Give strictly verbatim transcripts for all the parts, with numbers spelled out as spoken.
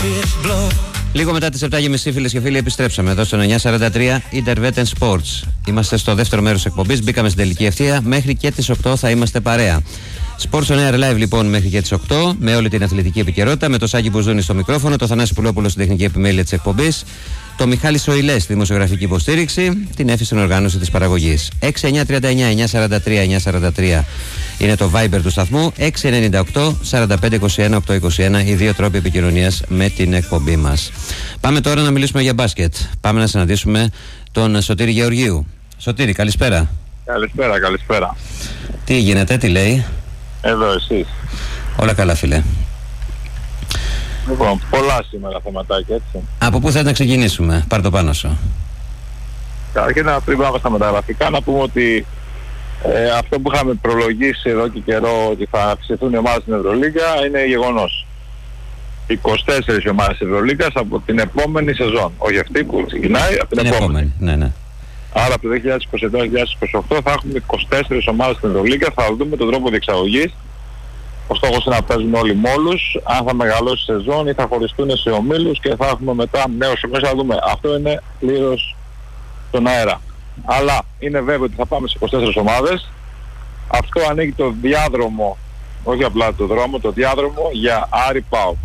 Λίγο μετά τις επτά και μισή, φίλες και φίλοι, επιστρέψαμε εδώ στο εννιακόσια σαράντα τρία Intervet Sports. Είμαστε στο δεύτερο μέρος της εκπομπής, μπήκαμε στην τελική ευθεία. Μέχρι και τις οκτώ θα είμαστε παρέα. Sports on Air Live λοιπόν μέχρι και τις οκτώ, με όλη την αθλητική επικαιρότητα, με το Σάκη Μπουζούνη στο μικρόφωνο, το Θανάση Πουλόπουλο στην τεχνική επιμέλεια της εκπομπής, το Μιχάλη Σοηλέ στη δημοσιογραφική υποστήριξη, την Εύη στην οργάνωση της παραγωγής. έξι εννιά τριάντα εννιά εννιακόσια σαράντα τρία εννιακόσια σαράντα τρία είναι το Viber του σταθμού, έξι εννιά οκτώ σαράντα πέντε είκοσι ένα οκτακόσια είκοσι ένα οι δύο τρόποι επικοινωνίας με την εκπομπή μας. Πάμε τώρα να μιλήσουμε για μπάσκετ. Πάμε να συναντήσουμε τον Σωτήρη Γεωργίου. Σωτήρη, καλησπέρα. Καλησπέρα, καλησπέρα. Τι γίνεται, τι λέει? Εδώ εσείς? Όλα καλά, φίλε. Λοιπόν, πολλά σήμερα θεματάκια, έτσι. Από πού θέλετε να ξεκινήσουμε? Πάρ' το πάνω σου. Καταρχήν, πριν πάμε στα μεταγραφικά, να πούμε ότι ε, αυτό που είχαμε προλογίσει εδώ και καιρό, ότι θα αυξηθούν οι ομάδες στην Ευρωλίγκα, είναι γεγονός. είκοσι τέσσερις ομάδες της Ευρωλίγκας από την επόμενη σεζόν. Όχι αυτή που ξεκινάει, από την, την επόμενη. επόμενη. Ναι, ναι. Άρα από το δύο χιλιάδες είκοσι επτά δύο χιλιάδες είκοσι οκτώ θα έχουμε είκοσι τέσσερις ομάδες στην Ευρωλίγκα, θα δούμε τον τρόπο διεξαγωγής. Ο στόχος είναι να παίζουν όλοι με όλους, αν θα μεγαλώσει η σεζόν ή θα χωριστούν σε ομίλους και θα έχουμε μετά νέους ομίλους, θα δούμε. Αυτό είναι πλήρως στον αέρα. Αλλά είναι βέβαιο ότι θα πάμε σε είκοσι τέσσερις ομάδες. Αυτό ανοίγει το διάδρομο, όχι απλά το δρόμο, το διάδρομο για Άρη ΠΑΟΚ,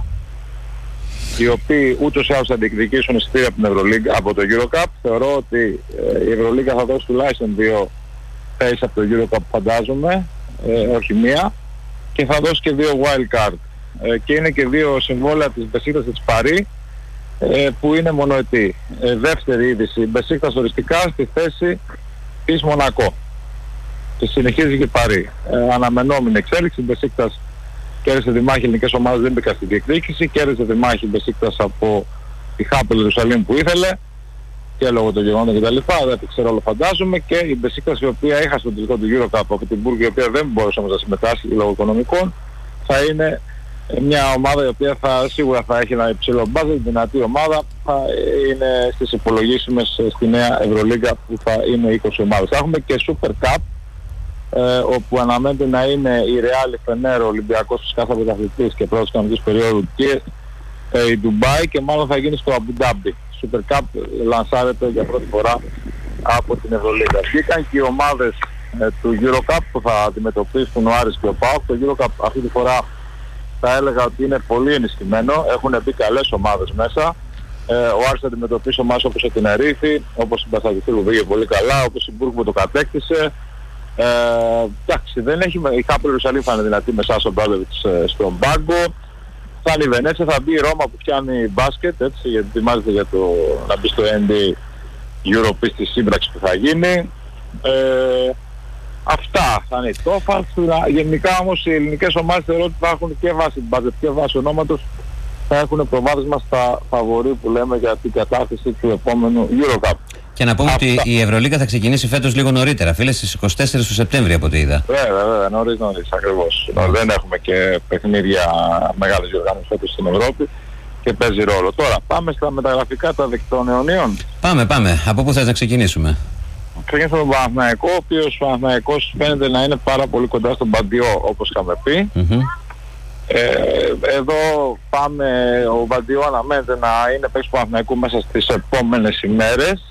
οι οποίοι ούτως ή άλλως θα διεκδικήσουν εισιτήρια από την Ευρωλίγκα, από το EuroCup. Θεωρώ ότι ε, η Ευρωλίγκα θα δώσει τουλάχιστον δύο θέσεις από το EuroCup, φαντάζομαι, ε, όχι μία, και θα δώσει και δύο wild card. Ε, και είναι και δύο συμβόλαια της Μπεσίκτας της Παρί, ε, που είναι μονοετή. Ε, δεύτερη είδηση, Μπεσίκτας οριστικά στη θέση της Μονακό. Και συνεχίζει και Παρί. Ε, αναμενόμενη εξέλιξη, Μπεσίκτας κέρδισε τη μάχη, ελληνικές ομάδες δεν μπήκαν στη διεκδίκηση, κέρδισε τη μάχη Μπεσίκτας από τη Χάπελ Ιερουσαλήμ που ήθελε και λόγω των γεγονότων κτλ. Δεν ξέρω όλο, φαντάζομαι, και η Μπεσίκτας, η οποία έχασε τον τελικό του EuroCup από την Μπουργκ, η οποία δεν μπορούσε όμως να συμμετάσχει λόγω οικονομικών, θα είναι μια ομάδα η οποία θα, σίγουρα θα έχει ένα υψηλό μπάζετ, δυνατή ομάδα, θα είναι στις υπολογίσιμες στη νέα Ευρωλίγκα που θα είναι είκοσι ομάδες. Θα έχουμε και Super Cup, Ε, όπου αναμένεται να είναι η Real, Φενέρο, Ολυμπιακός φυσικά θα πρωταθλητής και πρώτος κανονικής περίοδου, και ε, η Ντουμπάι, και μάλλον θα γίνει στο Αμπου Ντάμπι. Super Cup λανσάρεται για πρώτη φορά από την Ευρωλίγκα. Βγήκαν και οι ομάδες ε, του EuroCup που θα αντιμετωπίσουν ο Άρης και ο ΠΑΟΚ. Το EuroCup αυτή τη φορά θα έλεγα ότι είναι πολύ ενισχυμένο, έχουν μπει καλές ομάδες μέσα. Ε, ο Άρης θα αντιμετωπίσει ομάδες όπως η Τενερίφη, όπως η Μπαστακιστή που πήγε πολύ καλά, όπως η Μπουργκ που το κατέκτησε. Ε, εντάξει, δεν έχει, η Χάπελ Ιερουσαλήμ θα είναι δυνατή με Σάσο Μπράντοβιτς ε, στον πάγκο. Θα είναι η Βενέτσια, θα μπει η Ρώμα που πιάνει μπάσκετ, έτσι, γιατί ετοιμάζεται για το να μπει στο N B A Europe στη σύμπραξη που θα γίνει. Ε, αυτά θα είναι η Τόφαλ. Γενικά όμως οι ελληνικές ομάδες θεωρώ ότι θα έχουν και βάση μπάσκετ και βάση ονόματος, θα έχουν προβάδισμα στα φαβορί που λέμε για την κατάρτιση του επόμενου EuroCup. Και να πούμε Αυτά. ότι η Ευρωλίγκα θα ξεκινήσει φέτος λίγο νωρίτερα, φίλε, στις είκοσι τέσσερις του Σεπτέμβρη από ό,τι είδα. Βέβαια, βέβαια, νωρίς, νωρίς, ακριβώς. Mm. Δεν έχουμε και παιχνίδια μεγάλες διοργάνωσης φέτος στην Ευρώπη και παίζει ρόλο. Τώρα, πάμε στα μεταγραφικά των αιωνίων. Πάμε, πάμε. Από πού θες να ξεκινήσουμε? Ξεκινήσουμε τον Παναθηναϊκό, ο οποίος ο Παναθηναϊκός φαίνεται να είναι πάρα πολύ κοντά στον Μπαντιό, όπως είχαμε πει. Mm-hmm. Ε, εδώ πάμε, ο Μπαντιό αναμένεται να είναι παίκτης του Παναθηναϊκού μέσα στις επόμενες ημέρες.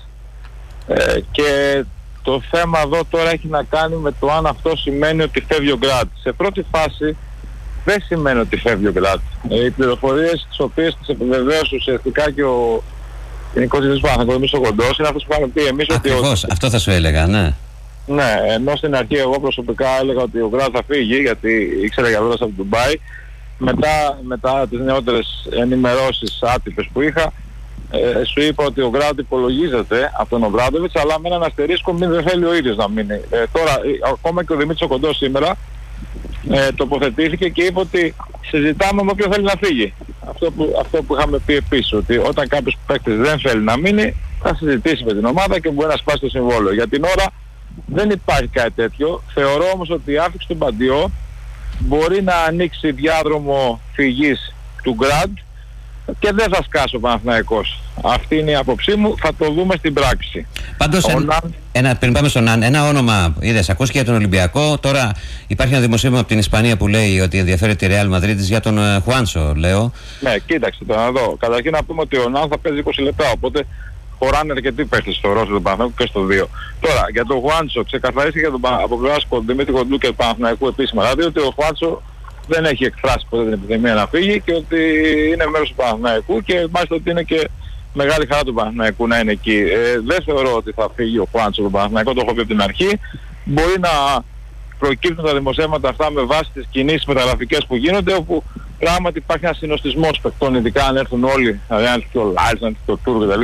Ε, και το θέμα εδώ τώρα έχει να κάνει με το αν αυτό σημαίνει ότι φεύγει ο Γκραντ. Σε πρώτη φάση δεν σημαίνει ότι φεύγει ο Γκραντ. Ε, οι πληροφορίες τις οποίες τις επιβεβαίωσε ουσιαστικά και ο γενικός διευθυντής του Παναθηναϊκού, ο Κοντός, είναι αυτός που είχαμε πει εμείς. Ακριβώς, ότι... αυτό θα σου έλεγα, ναι. Ναι, ενώ στην αρχή εγώ προσωπικά έλεγα ότι ο Γκραντ θα φύγει, γιατί ήξερα για λόγια από την Ντουμπάι. Μετά, μετά τις νεότερες ενημερώσεις άτυπες που είχα, Ε, σου είπα ότι ο Γκραντ υπολογίζεται από τον Ομπράντοβιτς, αλλά με έναν αστερίσκο μην δεν θέλει ο ίδιος να μείνει. Ε, τώρα, ε, ακόμα και ο Δημήτρης ο Κοντός σήμερα ε, τοποθετήθηκε και είπε ότι συζητάμε με όποιον θέλει να φύγει. Αυτό που, αυτό που είχαμε πει επίσης, ότι όταν κάποιος παίκτης δεν θέλει να μείνει, θα συζητήσει με την ομάδα και μπορεί να σπάσει το συμβόλαιο. Για την ώρα δεν υπάρχει κάτι τέτοιο. Θεωρώ όμως ότι η άφηξη του Μπαντιό μπορεί να ανοίξει διάδρομο φυγής του Γκραντ και δεν θα σκάσει ο Παναθηναϊκός. Αυτή είναι η άποψή μου, θα το δούμε στην πράξη. Πάντως, εν, ένα, πριν πάμε στον Ναν, ένα όνομα, είδες, ακούστηκε για τον Ολυμπιακό. Τώρα υπάρχει ένα δημοσίευμα από την Ισπανία που λέει ότι ενδιαφέρει τη Real Madrid για τον uh, Χουάνσο, λέω. Ναι, κοίταξε τώρα εδώ. Καταρχήν να πούμε ότι ο Ναν θα παίζει είκοσι λεπτά, οπότε χωράνε αρκετοί παίχτες στο ρόστερ του Παναθηναϊκού και στο δύο. Τώρα, για τον Χουάνσο, ξεκαθαρίστηκε για τον, από πλευράς του Δημήτρη Κοντού και του Παναθηναϊκού επίσημα. Δηλαδή ότι ο Χουάνσο δεν έχει εκφράσει ποτέ την επιθυμία να φύγει και ότι είναι μέρος του Παναθηναϊκού και μάλιστα ότι είναι και μεγάλη χαρά του Παναθηναϊκού να είναι εκεί. Ε, δεν θεωρώ ότι θα φύγει ο Χουάνσο του Παναθηναϊκού, το έχω πει από την αρχή. Μπορεί να προκύπτουν τα δημοσιεύματα αυτά με βάση τις κινήσεις μεταγραφικές που γίνονται, όπου πράγματι υπάρχει ένας συνοστισμός παιχτών, ειδικά αν έρθουν όλοι, δηλαδή αν έρθει και ο Λάις, αν έρθει και ο Τούρ κτλ.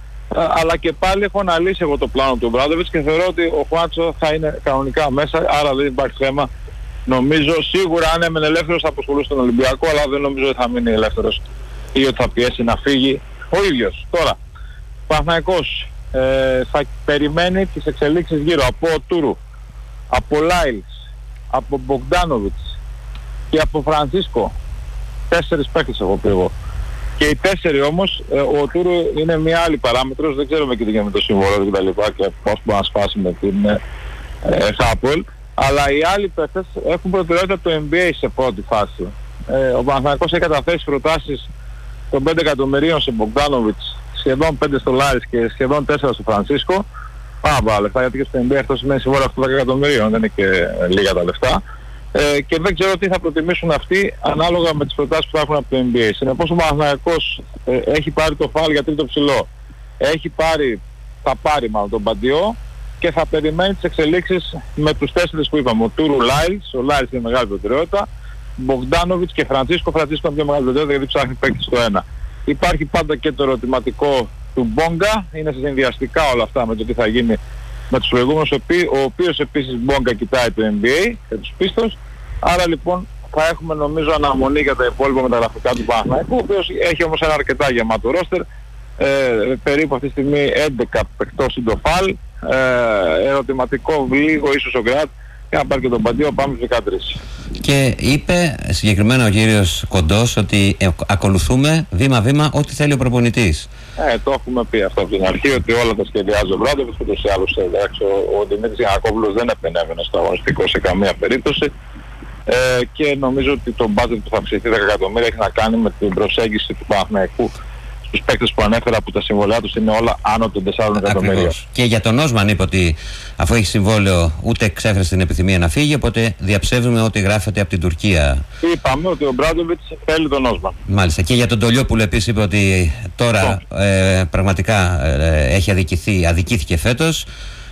Αλλά και πάλι έχω αναλύσει εγώ το πλάνο του Μπράντοβιτς και θεωρώ ότι ο Χουάνσο θα είναι κανονικά μέσα, άρα δεν υπάρχει θέμα. Νομίζω σίγουρα αν έμενε ελεύθερος θα αποσχολούσε τον Ολυμπιακό, αλλά δεν νομίζω ότι θα μείνει ελεύθερος ή ότι θα πιέσει να φύγει ο ίδιος. Τώρα, ο Παναθηναϊκός ε, θα περιμένει τις εξελίξεις γύρω από Τούρου, από Λάιλς, από Μπογκντάνοβιτς και από Φρανσίσκο. Τέσσερις παίκτες έχω πει εγώ. Και οι τέσσερι όμως, ε, ο Τούρου είναι μια άλλη παράμετρος, δεν ξέρουμε και τι γίνεται με το συμβόλαιο και τα λοιπά και πώς μπορεί να σπάσει με την ε, Χάπολ. Αλλά οι άλλοι παίκτες έχουν προτεραιότητα το N B A σε πρώτη φάση. Ε, ο Παναθηναϊκός έχει καταθέσει προτάσεις των πέντε εκατομμυρίων σε Μπογκντάνοβιτς, σχεδόν πέντε στο Λάρις και σχεδόν τέσσερα στο Φρανσίσκο. Πάρα πολλά λεφτά, γιατί και στο N B A αυτό σημαίνει συμβόλαιο δέκα εκατομμυρίων, δεν είναι και λίγα τα λεφτά. Ε, και δεν ξέρω τι θα προτιμήσουν αυτοί ανάλογα με τις προτάσεις που θα έχουν από το N B A. Συνεπώς ο Παναθηναϊκός ε, έχει πάρει το φάουλ για τρίτο ψηλό. Έχει πάρει, θα πάρει μάλλον τον Παντιό και θα περιμένει τις εξελίξεις με τους τέσσερις που είπαμε. Ο Τούρου Λάιλς, ο Λάιλς είναι μεγάλη προτεραιότητα, Μπογκντάνοβιτς και Φρανσίσκο. Φρανσίσκο είναι πιο μεγάλη προτεραιότητα γιατί ψάχνει παίκτη στο ένα. Υπάρχει πάντα και το ερωτηματικό του Μπόγκα, είναι συνδυαστικά όλα αυτά με το τι θα γίνει με τους προηγούμενους, ο οποίος επίσης Μπόγκα κοιτάει το N B A και τους πίστος. Άρα λοιπόν θα έχουμε νομίζω αναμονή για τα υπόλοιπα μεταγραφικά του Παναθηναϊκού, ο οποίος έχει όμως ένα αρκετά γεμάτο ρόστερ, ε, περίπου αυτή τη στιγμή έντεκα παικτός συντοφάλ, ε, ερωτηματικό λίγο ίσως ο Γκράτ, και να πάρει και τον Παντίο, πάμε στους δεκατρείς. Και είπε συγκεκριμένα ο κύριος Κοντός ότι ε, ακολουθούμε βήμα-βήμα ό,τι θέλει ο προπονητής. Ε, το έχουμε πει αυτό από την αρχή, ότι όλα τα σχεδιάζει ο Μπράντοβιτς, ούτως ή άλλως ο, ο Δημήτρης Γιαννακόπουλος δεν επενέβαινε στο αγωνιστικό σε καμία περίπτωση. Ε, και νομίζω ότι το budget που θα αυξηθεί δέκα εκατομμύρια έχει να κάνει με την προσέγγιση του Παναθηναϊκού στους παίκτες που ανέφερα, που τα συμβολιά τους είναι όλα άνω των τεσσάρων εκατομμυρίων. Και για τον Όσμαν είπε ότι αφού έχει συμβόλαιο ούτε εξέφρασε την επιθυμία να φύγει, οπότε διαψεύδουμε ότι γράφεται από την Τουρκία. Είπαμε ότι ο Μπράντοβιτς θέλει τον Όσμαν. Μάλιστα. Και για τον Τολιόπουλο επίσης είπε ότι τώρα ε, πραγματικά ε, έχει αδικηθεί, αδικήθηκε φέτος.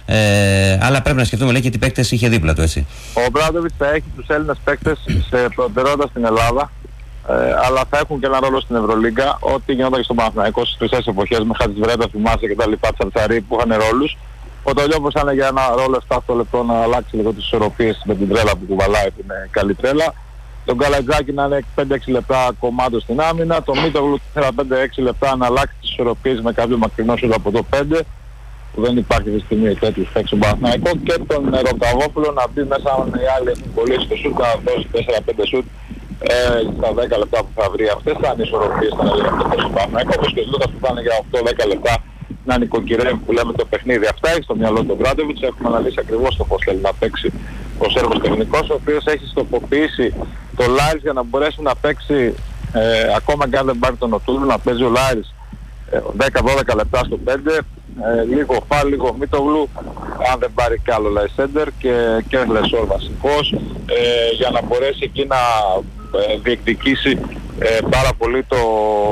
Ε, αλλά πρέπει να σκεφτούμε, λέει, και τι παίκτες είχε δίπλα του, έτσι. Ο Μπράντοβιτς θα έχει τους Έλληνες παίκτες σε προτεραιότητα στην Ελλάδα, ε, αλλά θα έχουν και ένα ρόλο στην Ευρωλίγκα. Ό,τι γινόταν και στον Παναθηναϊκό στις χρυσές εποχές με Χατζηβρέτα, θυμάσαι και τα λοιπά, Τσαρτσαρί που είχαν ρόλους. Ο Τολιόπουλος ήταν για ένα ρόλο επτά λεπτό να αλλάξει λίγο τις ισορροπίες με την τρέλα που κουβαλάει, που είναι καλή τρέλα. Τον Καλατζάκη να είναι πέντε έξι λεπτά κομμάτι στην άμυνα. Το Μίτογλου πέντε έξι λεπτά να αλλάξει τις ισορροπίες με κάποιο μακρινό σούτ από το πέντε. Που δεν υπάρχει αυτή τη στιγμή τέτοιους παίκτες στον Παναθηναϊκό, και τον Ροπταγόπουλο να μπει μέσα με οι άλλοι έχουν πολύ στο σούτ, να δώσει τέσσερα πέντε σούτ ε, στα δέκα λεπτά που θα βρει. Αυτές θα είναι ισορροπίες στον ελληνικό στον Παναθηναϊκό, όπως και ο Λούκας που θα είναι για οκτώ δέκα λεπτά να νοικοκυρεύει που λέμε το παιχνίδι. Αυτά έχει στο μυαλό του Μπράντοβιτς, έχουμε αναλύσει ακριβώς το πώς θέλει να παίξει ο Σέρβος τεχνικός, ο οποίος έχει στοχοποιήσει το Λάιλς για να μπορέσει να παίξει ε, ακόμα και αν δεν πάρει τον Οτούλου, να παίζει ο Λάιλς ε, δέκα δώδεκα λεπτά στο πέντε. Ε, λίγο Φάλ, λίγο Μίτογλου, αν δεν πάρει κι άλλο Λαϊσέντερ και Κέρλεσορ βασικός, ε, για να μπορέσει εκεί να ε, διεκδικήσει ε, πάρα πολύ το,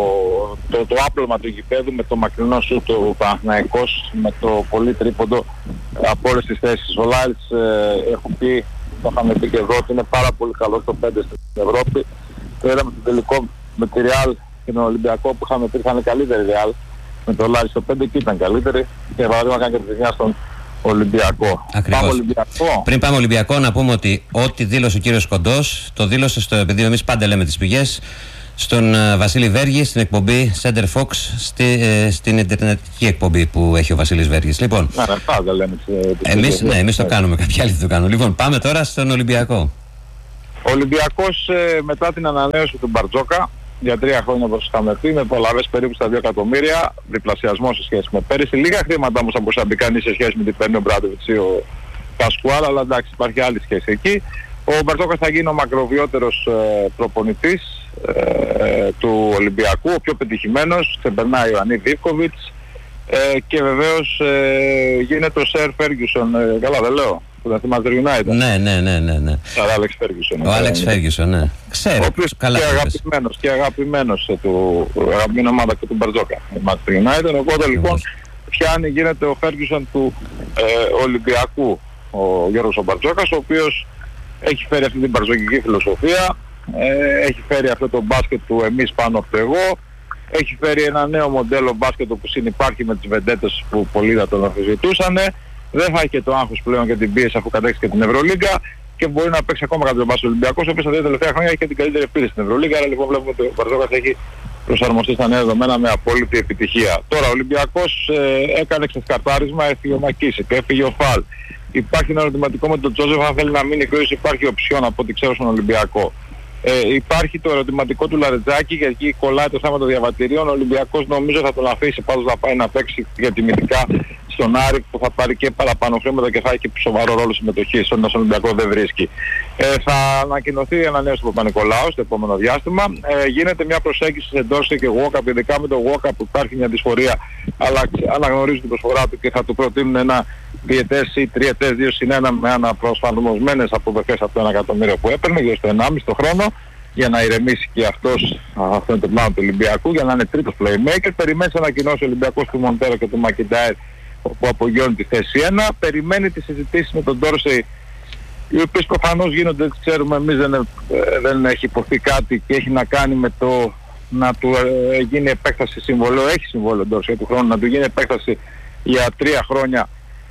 το, το άπλωμα του γηπέδου με το μακρινό σου του Παναθηναϊκός, με το πολύ τρίποντο από όλες τις θέσεις. Ο Λάιλς, ε, έχω πει, το είχαμε πει και εδώ, ότι είναι πάρα πολύ καλό στο πέντε στην Ευρώπη. Το είδαμε στο τελικό με τη Real και τον Ολυμπιακό που είχαμε πει θα είναι καλύτερη Real. Με το Λάρι στο πέντε και ήταν καλύτερη και παράδειγμα κάνει και τη ζημιά στον Ολυμπιακό. Ακριβώς. Πάμε Ολυμπιακό. Πριν πάμε Ολυμπιακό, να πούμε ότι ό,τι δήλωσε ο κύριος Κοντός το δήλωσε στο, επειδή εμείς πάντα λέμε τις πηγές, στον uh, Βασίλη Βέργη, στην εκπομπή Center Fox, στη, ε, στην ιντερνετική εκπομπή που έχει ο Βασίλης Βέργης. Λοιπόν, να, ναι, πάντα λέμε τις, τις εμείς, ναι, εμείς το κάνουμε, κάποιοι άλλοι δεν το κάνουν. Λοιπόν, πάμε τώρα στον Ολυμπιακό. Ο Ολυμπιακός ε, μετά την ανανέωση του Μπαρτζόκα για τρία χρόνια όπως είχαμε πει, με απολαβές περίπου στα δύο εκατομμύρια, διπλασιασμό σε σχέση με πέρυσι. Λίγα χρήματα όμως θα μπορούσε να μπει κανείς σε σχέση με την παίρνει ο Μπράντοβιτς ή ο Πασκουάλ, αλλά εντάξει, υπάρχει άλλη σχέση εκεί. Ο Μπαρτζόκας θα γίνει ο μακροβιότερος ε, προπονητής ε, του Ολυμπιακού, ο πιο πετυχημένος, ξεπερνάει ο Ιωαννίδη Ιβκοβιτς ε, και βεβαίως ε, γίνεται ο Σερ Φέργιουσον, ε, καλά δεν λέω, που δεν θυμάται United. Ναι, ναι, ναι, ναι, ναι. Ο Άλεξ Φέργιουσον. Ο Άλεξ Φέργιουσον, ναι. Ξέρω, ο οποίος καλά και αγαπημένος, και αγαπημένος ε, του, αγαπημένη ομάδα και του Μπαρτζόκα, η Manchester United. Οπότε λοιπόν πιάνει, γίνεται ο Φέργιουσον του ε, Ολυμπιακού, ο Γιώργος ο Μπαρτζόκας, ο οποίος έχει φέρει αυτή την μπαρτζοκική φιλοσοφία, ε, έχει φέρει αυτό το μπάσκετ του εμείς πάνω από το εγώ, έχει φέρει ένα νέο μοντέλο μπάσκετ που συνυπάρχει με τις βεντέτες που πολλοί θα τον αμφισβητούσαν, δεν θα έχει και το άγχος πλέον και την πίεση αφού κατέξει και την Ευρωλίγκα και μπορεί να παίξει ακόμα κάποιο μπάσκετ Ολυμπιακός, ο οποίος τα δύο τελευταία χρόνια έχει και την καλύτερη επίδεση στην Ευρωλίγκα, άρα λοιπόν βλέπουμε ότι ο Μπαρτζόκας έχει προσαρμοστεί στα νέα δεδομένα με απόλυτη επιτυχία. Τώρα ο Ολυμπιακός ε, έκανε ξεσκαρτάρισμα, έφυγε ο Μακίσικ, έφυγε ο Φαλ. Υπάρχει ένα ερωτηματικό με τον Τζόζεφ, αν θέλει να μείνει κρύος, υπάρχει οψιόν από ό,τι ξέρω στον Ολυμπιακό. Ε, υπάρχει το ερωτηματικό του Λαρετζάκη, γιατί εκεί κολλάει το θέμα των διαβατηρίων. Ο Ολυμπιακός νομίζω θα τον αφήσει πάντως να πάει να παίξει για τιμητικά στον Άρη, που θα πάρει και παραπάνω χρήματα και θα έχει και σοβαρό ρόλο συμμετοχής, όταν στον Ολυμπιακό δεν βρίσκει. Ε, θα ανακοινωθεί ένα νέο του Παπα-Νικολάου στο επόμενο διάστημα. Ε, γίνεται μια προσέγγιση σε Ντόρσε και Walkup, ειδικά με το Walkup που υπάρχει μια δυσφορία, αλλά αναγνωρίζουν την προσφορά του και θα του προτείνουν ένα διετές ή τριετές δύο συν ένα με αναπροσαρμοσμένες αποδοχές από το ένα εκατομμύριο που έπαιρνε, γύρω στο ενάμιση το χρόνο, για να ηρεμήσει και αυτός, αυτό είναι το πλάνο του Ολυμπιακού, για να είναι τρίτος playmaker. Περιμένει να ανακοινώσει ο Ολυμπιακός του Μοντέρο και του Μακιντάιρ, που απογειώνει τη θέση ένα. Περιμένει τις συζητήσεις με τον Ντόρσεϊ, οι οποίες προφανώς γίνονται, έτσι ξέρουμε εμείς, δεν, δεν έχει υποθεί κάτι και έχει να κάνει με το να του ε, γίνει επέκταση συμβολέου. Έχει συμβόλαιο Ντόρσεϊ του χρόνου, να του γίνει επέκταση για τρία χρόνια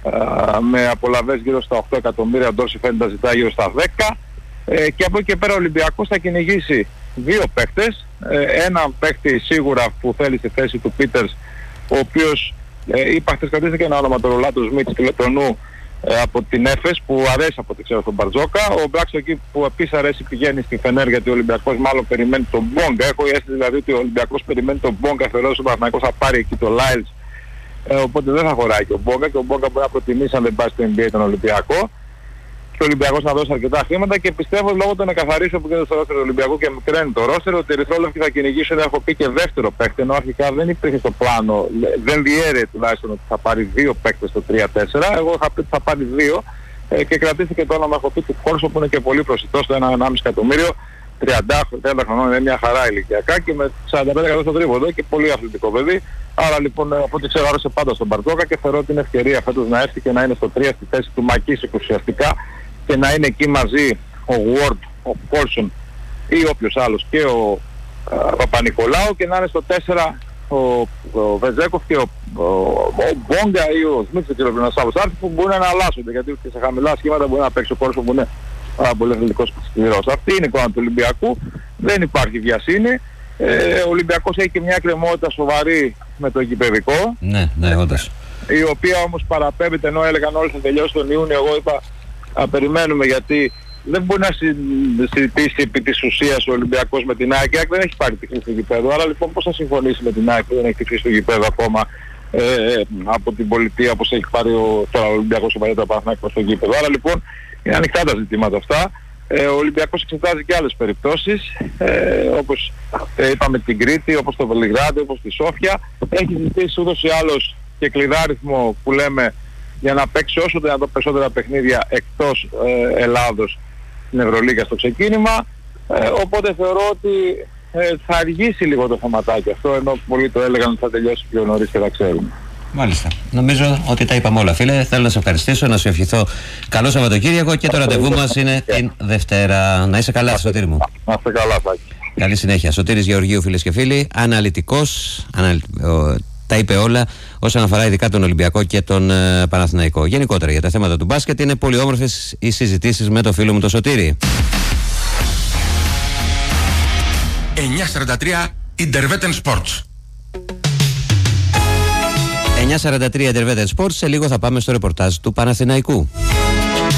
ε, με απολαβές γύρω στα οκτώ εκατομμύρια. Ο Ντόρσεϊ φαίνεται να ζητάει γύρω στα δέκα. Ε, και από εκεί και πέρα ο Ολυμπιακός θα κυνηγήσει δύο παίκτες. Ε, έναν παίκτη σίγουρα που θέλει στη θέση του Πίτερς, ο οποίος ε, είπα χθες κρατήθηκε ένα όνομα, το Ρολάντο Σμιτς του Λετωνού, ε, από την Έφες, που αρέσει από ό,τι ξέρω στον Μπαρτζόκα. Ο Μπράξο εκεί που επίσης αρέσει πηγαίνει στη Φενέρ, γιατί ο Ολυμπιακός μάλλον περιμένει τον Μπόγκα. Έχω η αίσθηση δηλαδή ότι ο Ολυμπιακός περιμένει τον Μπόγκα, θεωρώ ότι ο Παναθηναϊκός θα πάρει εκεί το Λάιλς, ε, οπότε δεν θα χωράει και ο Μπόγκα, και ο Μπόγκα μπορεί να προτιμήσει, αν δεν πάει στο N B A, τον Ολυμπιακό. Και ο Ολυμπιακός να δώσει αρκετά χρήματα, και πιστεύω λόγω των εκαθαρίσεων που γίνεται στο ρόστερ του Ολυμπιακού και μικραίνει το ρόστερ, ότι οι ερυθρόλευκοι θα κυνηγήσουν, έχω πει, και δεύτερο παίκτη, ενώ αρχικά δεν υπήρχε στο πλάνο, δεν διέρεε τουλάχιστον ότι θα πάρει δύο παίκτες στο τρία τέσσερα. Εγώ είχα πει ότι θα πάρει δύο ε, και κρατήθηκε το όνομα, έχω πει, του Κόρσο, που είναι και πολύ προσιτό στο ένα κόμμα πέντε εκατομμύριο, τριάντα χρονών, είναι μια χαρά ηλικιακά και με σαράντα πέντε εκατό στο τρίποντο και πολύ αθλητικό παιδί. Άρα λοιπόν, από ό,τι ξέρω, άρεσε πάντα στον Μπαρτζόκα και θεωρώ ότι είναι ευκαιρία φέτος να έρθει και να είναι στο τρία στη θέση του Μακίσικ ουσιαστικά, και να είναι εκεί μαζί ο Ward, ο Κόρσον ή όποιος άλλος, και ο Παπα-Νικολάου, και να είναι στο τέσσερα ο, ο Βεζέκοφ και ο, ο, ο Μπόγκα ή ο Σμίτς, δεν ξέρω, ένας άλλος άρθρο, που μπορεί να αλλάσσονται, γιατί και σε χαμηλά σχήματα μπορεί να παίξει ο Κόρσον που είναι πάρα πολύ αθλητικός και σκληρός. Αυτή είναι η εικόνα του Ολυμπιακού, δεν υπάρχει βιασύνη. Ε, ο Ολυμπιακός έχει και μια εκκρεμότητα σοβαρή με το γηπεδικό. Ναι, ναι, όντως. Η οποία όμως παραπέμπεται, ενώ έλεγαν όλοι θα τελειώσει τον Ιούνιο, εγώ είπα να περιμένουμε, γιατί δεν μπορεί να συζητήσει επί της ουσίας ο Ολυμπιακός με την ΑΕΚ. Η ΑΕΚ δεν έχει πάρει τη χρήση του γηπέδου, άρα λοιπόν πώς θα συμφωνήσει με την ΑΕΚ που δεν έχει τη χρήση του γηπέδου ακόμα ε, από την πολιτεία, όπως έχει πάρει ο, τώρα ο Ολυμπιακός, ο παλιότερα Παναθηναϊκός στο γήπεδο. Άρα λοιπόν είναι ανοιχτά τα ζητήματα αυτά. Ε, ο Ολυμπιακός εξετάζει και άλλες περιπτώσεις, ε, όπως ε, είπαμε την Κρήτη, όπως το Βελιγράδι, όπως τη Σόφια. Έχει ζητήσει ούτως ή άλλως και κλειδάριθμο, που λέμε, για να παίξει όσο δυνατόν περισσότερα παιχνίδια εκτός ε, Ελλάδος στην Ευρωλίγα στο ξεκίνημα. Ε, οπότε θεωρώ ότι ε, θα αργήσει λίγο το θεματάκι αυτό, ενώ πολλοί το έλεγαν ότι θα τελειώσει πιο νωρίς και θα ξέρουμε. Μάλιστα. Νομίζω ότι τα είπαμε όλα, φίλε. Θέλω να σε ευχαριστήσω, να σου ευχηθώ καλό Σαββατοκύριακο, και το ραντεβού μας είναι την Δευτέρα. Να είσαι καλά, Σωτήρη μου. Να είστε καλά, Σάκη. Καλή συνέχεια. Σωτήρης Γεωργίου, φίλες και φίλοι. Αναλυτικός, αναλυ... τα είπε όλα όσον αφορά ειδικά τον Ολυμπιακό και τον ε, Παναθηναϊκό. Γενικότερα για τα θέματα του μπάσκετ είναι πολύ όμορφες οι συζητήσεις με το φίλο μου το Σωτήρη. εννιακόσια σαράντα τρία Intervetten Sports. εννιακόσια σαράντα τρία Intervetten Sports. Σε λίγο θα πάμε στο ρεπορτάζ του Παναθηναϊκού.